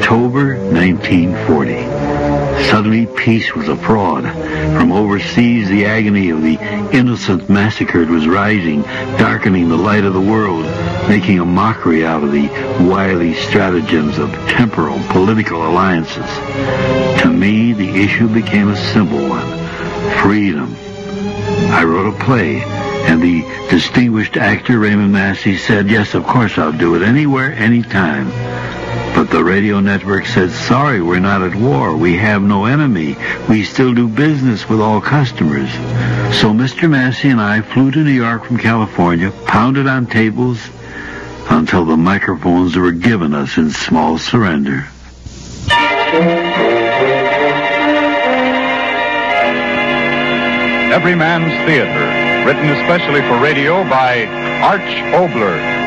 October 1940. Suddenly, peace was a fraud. From overseas, the agony of the innocent massacred was rising, darkening the light of the world, making a mockery out of the wily stratagems of temporal political alliances. To me, the issue became a simple one: freedom. I wrote a play, and the distinguished actor Raymond Massey said, "Yes, of course I'll do it, anywhere, anytime." But the radio network said, "Sorry, we're not at war. We have no enemy. We still do business with all customers." So Mr. Massey and I flew to New York from California, pounded on tables until the microphones were given us in small surrender. Every Man's Theater, written especially for radio by Arch Obler.